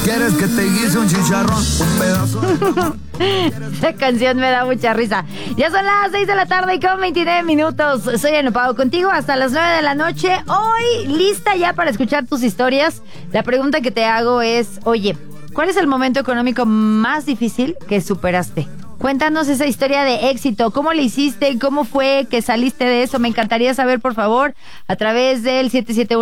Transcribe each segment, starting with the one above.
¿Quieres que te guise un chicharrón? Un pedazo de... Esa canción me da mucha risa. Ya son las 6 de la tarde y con 29 minutos. Soy Ana Pao contigo hasta las 9 de la noche. Hoy lista ya para escuchar tus historias. La pregunta que te hago es, oye, ¿cuál es el momento económico más difícil que superaste? Cuéntanos esa historia de éxito. ¿Cómo le hiciste? ¿Cómo fue que saliste de eso? Me encantaría saber, por favor, a través del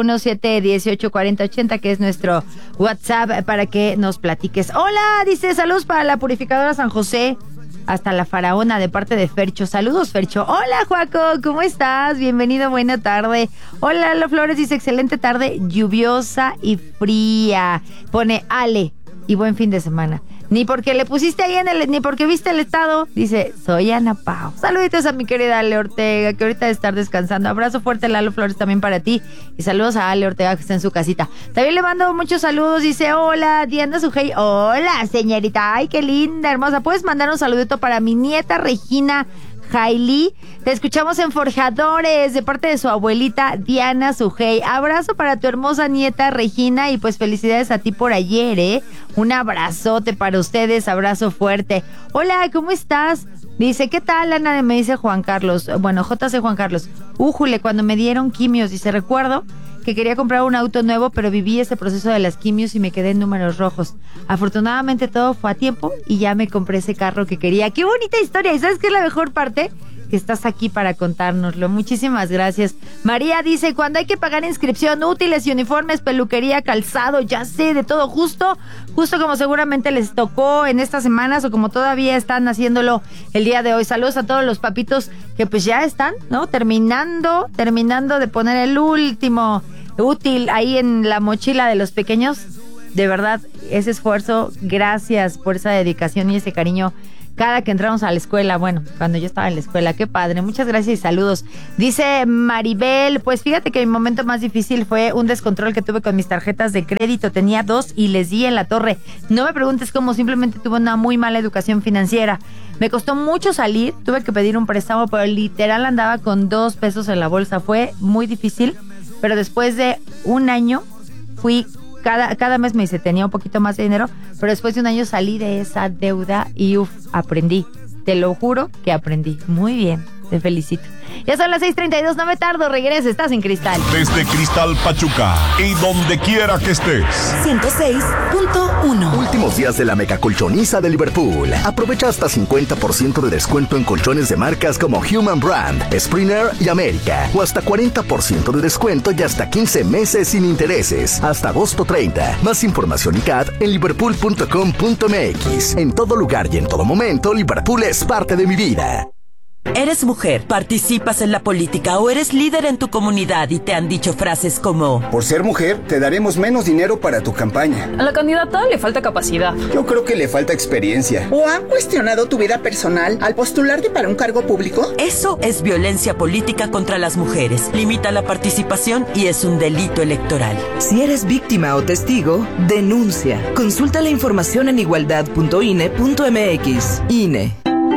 771-718-4080, que es nuestro WhatsApp, para que nos platiques. Hola, dice, saludos para la purificadora San José, hasta la Faraona, de parte de Fercho. Saludos, Fercho. Hola, Joaco, ¿cómo estás? Bienvenido, buena tarde. Hola, Lalo Flores dice, excelente tarde, lluviosa y fría. Pone Ale, y buen fin de semana. Ni porque le pusiste ahí ni porque viste el estado. Dice, soy Ana Pao. Saluditos a mi querida Ale Ortega, que ahorita debe estar descansando. Abrazo fuerte, Lalo Flores, también para ti. Y saludos a Ale Ortega, que está en su casita. También le mando muchos saludos. Dice, hola, Diana Sujei. Hola, señorita. Ay, qué linda, hermosa. ¿Puedes mandar un saludito para mi nieta Regina Jaili? Te escuchamos en Forjadores, de parte de su abuelita Diana Sujei. Abrazo para tu hermosa nieta Regina y pues felicidades a ti por ayer, ¿eh? Un abrazote para ustedes, abrazo fuerte. Hola, ¿cómo estás? Dice, ¿qué tal, Ana? Me dice Juan Carlos, bueno, JC Juan Carlos. Újule, cuando me dieron quimios, dice, recuerdo que quería comprar un auto nuevo, pero viví ese proceso de las quimios y me quedé en números rojos. Afortunadamente todo fue a tiempo y ya me compré ese carro que quería. ¡Qué bonita historia! ¿Y sabes qué es la mejor parte? Que estás aquí para contárnoslo. Muchísimas gracias. María dice, cuando hay que pagar inscripción, útiles y uniformes, peluquería, calzado, ya sé, de todo, justo como seguramente les tocó en estas semanas o como todavía están haciéndolo el día de hoy. Saludos a todos los papitos que pues ya están, ¿no? Terminando de poner el último útil ahí en la mochila de los pequeños. De verdad, ese esfuerzo, gracias por esa dedicación y ese cariño cada que entramos a la escuela. Bueno, cuando yo estaba en la escuela, qué padre, muchas gracias y saludos. Dice Maribel, pues fíjate que mi momento más difícil fue un descontrol que tuve con mis tarjetas de crédito. Tenía 2 y les di en la torre. No me preguntes cómo, simplemente tuve una muy mala educación financiera. Me costó mucho salir, tuve que pedir un préstamo, pero literal andaba con 2 pesos en la bolsa. Fue muy difícil, pero después de un año fui... Cada mes me dice, tenía un poquito más de dinero, pero después de un año salí de esa deuda y aprendí. Te lo juro que aprendí. Muy bien, te felicito. Ya son las 6:32, no me tardo, regresa, estás en Cristal. Desde Cristal Pachuca y donde quiera que estés. 106.1. Últimos días de la megacolchoniza de Liverpool. Aprovecha hasta 50% de descuento en colchones de marcas como Human Brand, Springer y América. O hasta 40% de descuento y hasta 15 meses sin intereses. Hasta agosto 30. Más información y CAT en liverpool.com.mx. En todo lugar y en todo momento, Liverpool es parte de mi vida. ¿Eres mujer, participas en la política o eres líder en tu comunidad y te han dicho frases como: por ser mujer, te daremos menos dinero para tu campaña? A la candidata le falta capacidad. Yo creo que le falta experiencia. ¿O han cuestionado tu vida personal al postularte para un cargo público? Eso es violencia política contra las mujeres. Limita la participación y es un delito electoral. Si eres víctima o testigo, denuncia. Consulta la información en igualdad.ine.mx. INE.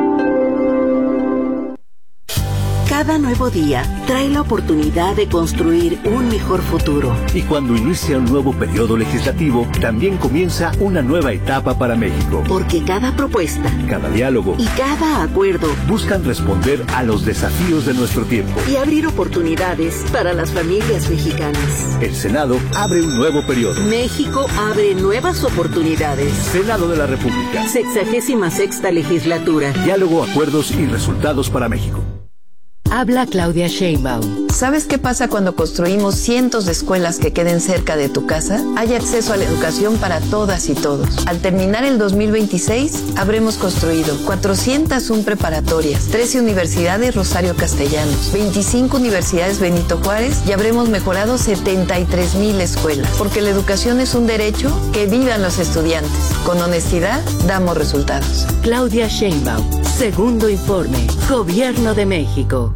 Cada nuevo día trae la oportunidad de construir un mejor futuro. Y cuando inicia un nuevo periodo legislativo, también comienza una nueva etapa para México. Porque cada propuesta, cada diálogo y cada acuerdo buscan responder a los desafíos de nuestro tiempo y abrir oportunidades para las familias mexicanas. El Senado abre un nuevo periodo. México abre nuevas oportunidades. Senado de la República. 66ª legislatura. Diálogo, acuerdos y resultados para México. Habla Claudia Sheinbaum. ¿Sabes qué pasa cuando construimos cientos de escuelas que queden cerca de tu casa? Hay acceso a la educación para todas y todos. Al terminar el 2026, habremos construido 401 preparatorias, 13 universidades Rosario Castellanos, 25 universidades Benito Juárez y habremos mejorado 73,000 escuelas. Porque la educación es un derecho, que vivan los estudiantes. Con honestidad, damos resultados. Claudia Sheinbaum. Segundo informe. Gobierno de México.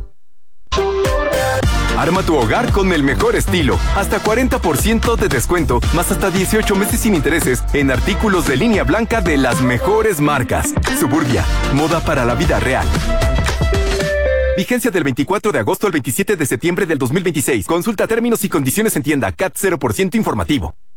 Arma tu hogar con el mejor estilo. Hasta 40% de descuento, más hasta 18 meses sin intereses en artículos de línea blanca de las mejores marcas. Suburbia, moda para la vida real. Vigencia del 24 de agosto al 27 de septiembre del 2026. Consulta términos y condiciones en tienda. CAT 0% informativo.